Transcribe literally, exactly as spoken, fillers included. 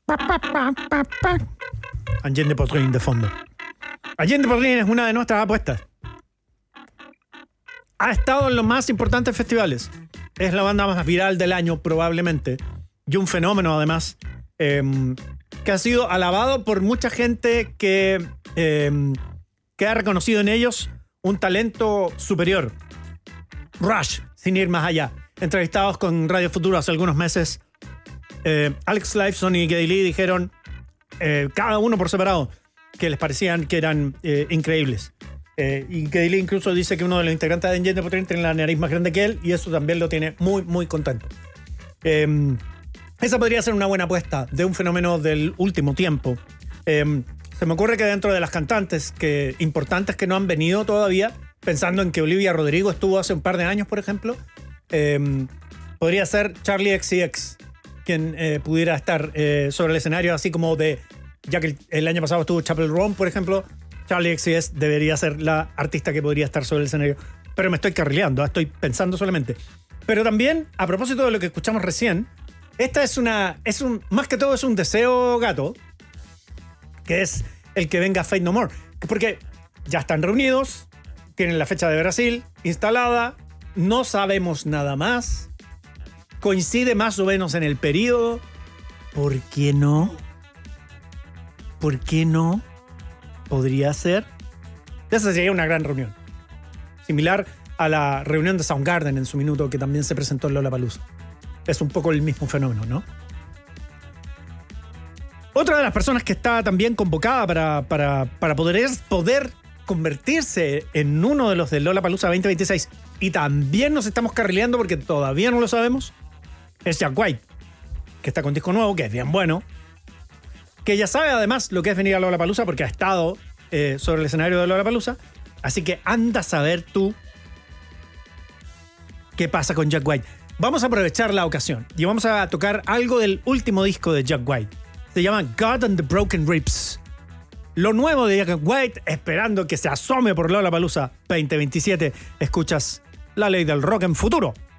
Allende Potrín de fondo. Allende Potrín es una de nuestras apuestas. Ha estado en los más importantes festivales. Es la banda más viral del año, probablemente. Y un fenómeno, además, eh, que ha sido alabado por mucha gente que, eh, que ha reconocido en ellos un talento superior. Rush, sin ir más allá. Entrevistados con Radio Futuro hace algunos meses, eh, Alex Lifeson y Geddy Lee dijeron, eh, cada uno por separado, que les parecían que eran eh, increíbles. Eh, y Geddy Lee incluso dice que uno de los integrantes de Allende Potrín tiene la nariz más grande que él, y eso también lo tiene muy, muy contento. Eh, esa podría ser una buena apuesta de un fenómeno del último tiempo. Eh, se me ocurre que dentro de las cantantes que, importantes que no han venido todavía, pensando en que Olivia Rodrigo estuvo hace un par de años, por ejemplo, eh, podría ser Charli X C X quien eh, pudiera estar eh, sobre el escenario, así como de, ya que el, el año pasado estuvo Chappell Roan, por ejemplo, Charli X C X debería ser la artista que podría estar sobre el escenario. Pero me estoy carrileando, estoy pensando solamente. Pero también, a propósito de lo que escuchamos recién, esta es una, es un, más que todo es un deseo gato, que es el que venga Faith No More. Porque ya están reunidos, tienen la fecha de Brasil instalada, no sabemos nada más, coincide más o menos en el periodo. ¿Por qué no? ¿Por qué no? Podría ser. Esa sería una gran reunión. Similar a la reunión de Soundgarden en su minuto, que también se presentó en Lollapalooza. Es un poco el mismo fenómeno, ¿no? Otra de las personas que está también convocada para, para, para poder, poder convertirse en uno de los de Lollapalooza veinte veintiséis, y también nos estamos carrileando porque todavía no lo sabemos, es Jack White, que está con disco nuevo, que es bien bueno, que ya sabe además lo que es venir a Lollapalooza porque ha estado eh, sobre el escenario de Lollapalooza. Así que anda a saber tú qué pasa con Jack White. Vamos a aprovechar la ocasión y vamos a tocar algo del último disco de Jack White. Se llama God and the Broken Ribs. Lo nuevo de Jack White, esperando que se asome por Lollapalooza veinte veintisiete. Escuchas La Ley del Rock en Futuro.